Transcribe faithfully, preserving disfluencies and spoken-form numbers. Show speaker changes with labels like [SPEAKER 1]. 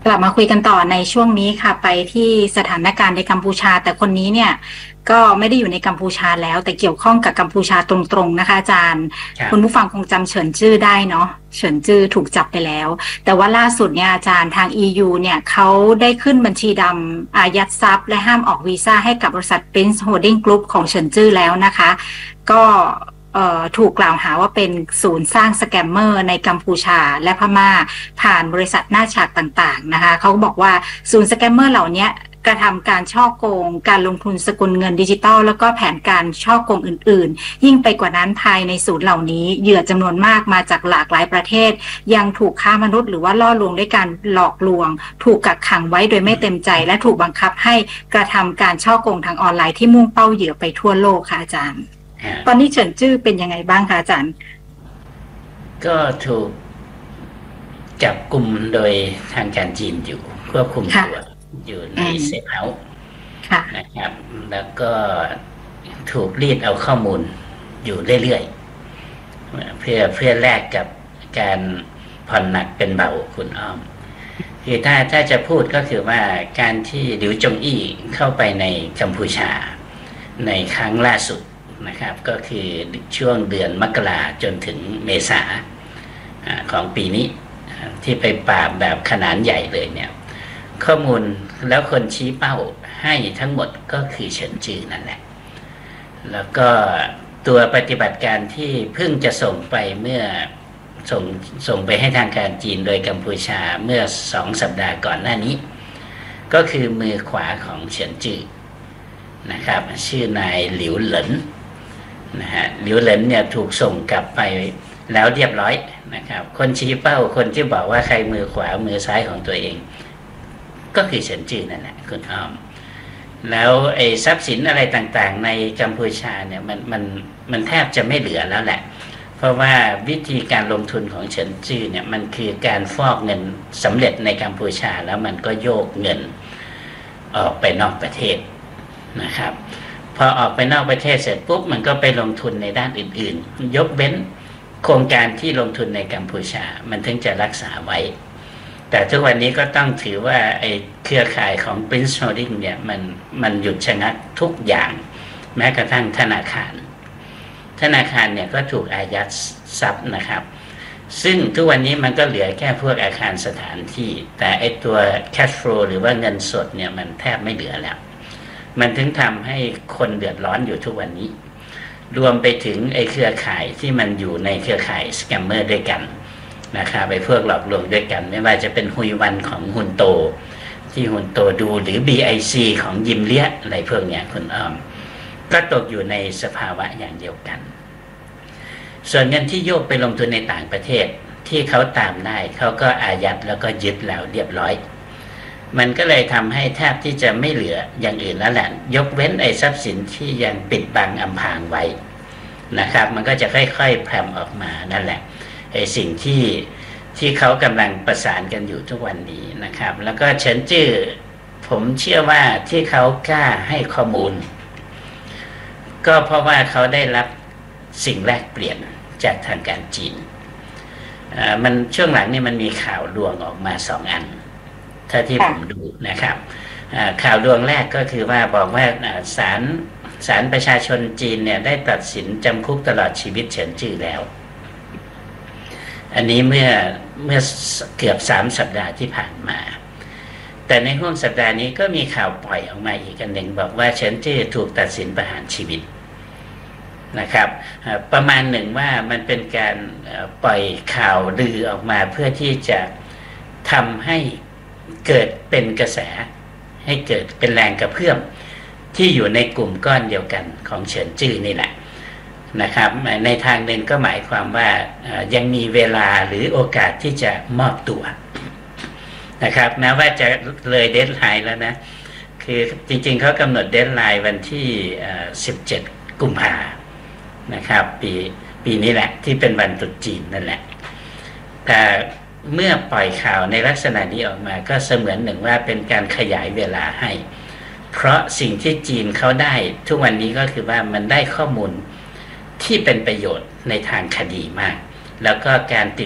[SPEAKER 1] กลับมาคุยกันต่อในช่วงนี้ค่ะไปที่สถานการณ์ในกัมพูชาแต่คนนี้เนี่ยก็ไม่ได้อยู่ในกัมพูชาแล้วแต่เกี่ยวข้องกับกัมพูชาตรงๆนะคะอาจารย์คุณผู้ฟังคงจำเฉินจื้อได้เนาะเฉินจื้อถูกจับไปแล้วแต่ว่าล่าสุดเนี่ยอาจารย์ทาง อี ยู เนี่ยเขาได้ขึ้นบัญชีดำอายัดทรัพย์และห้ามออกวีซ่าให้กับบริษัท Prince Holding Group ของเฉินจื้อแล้วนะคะก็ถูกกล่าวหาว่าเป็นศูนย์สร้างสแกมเมอร์ในกัมพูชาและพม่าผ่านบริษัทหน้าฉากต่างๆนะคะเขาบอกว่าศูนย์สแกมเมอร์เหล่านี้กระทำการช่อโกงการลงทุนสกุลเงินดิจิตอลแล้วก็แผนการช่อโกงอื่นๆยิ่งไปกว่านั้นภายในศูนย์เหล่านี้เหยื่อจำนวนมากมาจากหลากหลายประเทศยังถูกค้ามนุษย์หรือว่าล่อลวงด้วยการหลอกลวงถูกกักขังไว้โดยไม่เต็มใจและถูกบังคับให้กระทำการช่อโกงทางออนไลน์ที่มุ่งเป้าเหยื่อไปทั่วโลกค่ะอาจารย์ตอนนี้เฉินจื้อเป็นยังไงบ้างคะอาจารย์
[SPEAKER 2] ก็ถูกจับกลุ่มโดยทางการจีนอยู่ควบคุมตัวอยู่ในเซฟเฮาส์นะครับแล้วก็ถูกรีดเอาข้อมูลอยู่เรื่อยๆเพื่อเพื่อแลกกับการผ่อนหนักเป็นเบาคุณอ้อมคือถ้าถ้าจะพูดก็คือว่าการที่หลิวจงอี้เข้าไปในกัมพูชาในครั้งล่าสุดนะครับก็คือช่วงเดือนมกราจนถึงเมษาของปีนี้ที่ไปปราบแบบขนาดใหญ่เลยเนี่ยข้อมูลแล้วคนชี้เป้าให้ทั้งหมดก็คือเฉินจื้อนั่นแหละแล้วก็ตัวปฏิบัติการที่เพิ่งจะส่งไปเมื่อส่งส่งไปให้ทางการจีนโดยกัมพูชาเมื่อสองสัปดาห์ก่อนหน้านี้ก็คือมือขวาของเฉินจื้อนะครับชื่อนายหลิวเหลินนะฮะหลิวเหลินเนี่ยถูกส่งกลับไปแล้วเรียบร้อยนะครับคนชี้เป้าคนที่บอกว่าใครมือขวามือซ้ายของตัวเองก็คือเฉินจื้อนั่นแหละคุณอ้อมแล้วไอ้ทรัพย์สินอะไรต่างๆในกัมพูชาเนี่ยมันมันมันแทบจะไม่เหลือแล้วแหละเพราะว่าวิธีการลงทุนของเฉินจื้อเนี่ยมันคือการฟอกเงินสำเร็จในกัมพูชาแล้วมันก็โยกเงินออกไปนอกประเทศนะครับพอออกไปนอกประเทศเสร็จปุ๊บมันก็ไปลงทุนในด้านอื่นๆยกเว้นโครงการที่ลงทุนในกัมพูชามันถึงจะรักษาไว้แต่ทุกวันนี้ก็ต้องถือว่าไอ้เครือข่ายของ Prince Holding เนี่ยมันมันหยุดชะงักทุกอย่างแม้กระทั่งธนาคารธนาคารเนี่ยก็ถูกอายัดทรัพย์นะครับซึ่งทุกวันนี้มันก็เหลือแค่พวกอาคารสถานที่แต่ไอ้ตัว cash flow หรือว่าเงินสดเนี่ยมันแทบไม่เหลือแล้วมันถึงทำให้คนเดือดร้อนอยู่ทุกวันนี้รวมไปถึงไอ้เครือข่ายที่มันอยู่ในเครือข่ายสแกมเมอร์ด้วยกันนะครับไปพวกหลอกลวงด้วยกันไม่ว่าจะเป็นฮุยวันของฮุนโตที่ฮุนโตดูหรือ บี ไอ ซี ของยิมเลียอะไรพวกเนี้ยคุณอ้อมก็ตกอยู่ในสภาวะอย่างเดียวกันส่วนเงินที่โยกไปลงทุนในต่างประเทศที่เขาตามได้เขาก็อายัดแล้วก็ยึดแล้วเรียบร้อยมันก็เลยทำให้แทบที่จะไม่เหลืออย่างอื่นแล้วแหละยกเว้นไอ้ทรัพย์สินที่ยังปิดบังอำพรางไว้นะครับมันก็จะค่อยๆแผ่ออกมานั่นแหละไอ้สิ่งที่ที่เขากำลังประสานกันอยู่ทุกวันนี้นะครับแล้วก็เฉินจื้อผมเชื่อว่าที่เขากล้าให้ข้อมูลก็เพราะว่าเขาได้รับสิ่งแลกเปลี่ยนจากทางการจีนมันช่วงหลังนี่มันมีข่าวลวงออกมาสองอันถ้าที่ผมดูนะครับข่าวลวงแรกก็คือว่าบอกว่าศาลศาลประชาชนจีนเนี่ยได้ตัดสินจำคุกตลอดชีวิตเฉินจื้อแล้วอันนี้เมื่อเมื่อเกือบสามสัปดาห์ที่ผ่านมาแต่ในห้วงสัปดาห์นี้ก็มีข่าวปล่อยออกมาอีกอันหนึ่งบอกว่าเฉินจื้อถูกตัดสินประหารชีวิตนะครับประมาณหนึ่งว่ามันเป็นการปล่อยข่าวลือออกมาเพื่อที่จะทำให้เกิดเป็นกระแสให้เกิดเป็นแรงกระเพื่อมที่อยู่ในกลุ่มก้อนเดียวกันของเฉินจื้อนี่แหละนะครับในทางหนึ่งก็หมายความว่ายังมีเวลาหรือโอกาสที่จะมอบตัวนะครับแม้ว่าจะเลยเดดไลน์แล้วนะคือจริงๆเขากำหนดเดดไลน์วันที่สิบเจ็ดกุมภานะครับปีปีนี้แหละที่เป็นวันตรุษจีนนั่นแหละแต่เมื่อปล่อยข่าวในลักษณะนี้ออกมาก็เสมือนหนึ่งว่าเป็นการขยายเวลาให้เพราะสิ่งที่จีนเขาได้ทุกวันนี้ก็คือว่ามันได้ข้อมูลที่เป็นประโยชน์ในทางคดีมากแล้วก็การติด